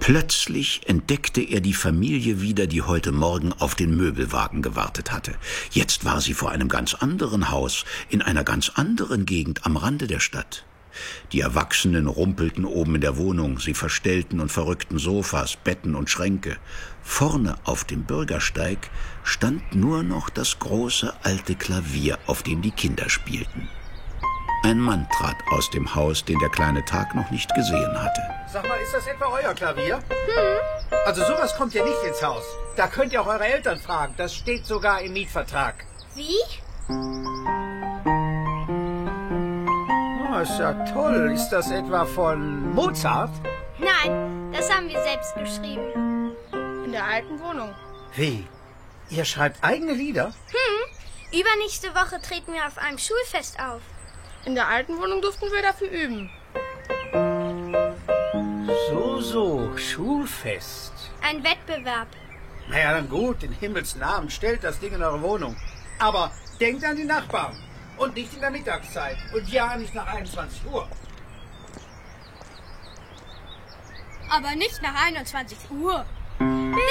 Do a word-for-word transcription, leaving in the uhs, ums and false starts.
Plötzlich entdeckte er die Familie wieder, die heute Morgen auf den Möbelwagen gewartet hatte. Jetzt war sie vor einem ganz anderen Haus, in einer ganz anderen Gegend am Rande der Stadt. Die Erwachsenen rumpelten oben in der Wohnung, sie verstellten und verrückten Sofas, Betten und Schränke. Vorne auf dem Bürgersteig stand nur noch das große alte Klavier, auf dem die Kinder spielten. Ein Mann trat aus dem Haus, den der kleine Tag noch nicht gesehen hatte. Sag mal, ist das etwa euer Klavier? Hm. Also sowas kommt ja nicht ins Haus. Da könnt ihr auch eure Eltern fragen. Das steht sogar im Mietvertrag. Wie? Oh, ist ja toll. Ist das etwa von Mozart? Nein, das haben wir selbst geschrieben. In der alten Wohnung. Wie? Ihr schreibt eigene Lieder? Hm. Übernächste Woche treten wir auf einem Schulfest auf. In der alten Wohnung durften wir dafür üben. So, so, Schulfest. Ein Wettbewerb. Naja, dann gut, in Himmels Namen, stellt das Ding in eure Wohnung. Aber denkt an die Nachbarn. Und nicht in der Mittagszeit. Und ja, nicht nach einundzwanzig Uhr. Aber nicht nach einundzwanzig Uhr.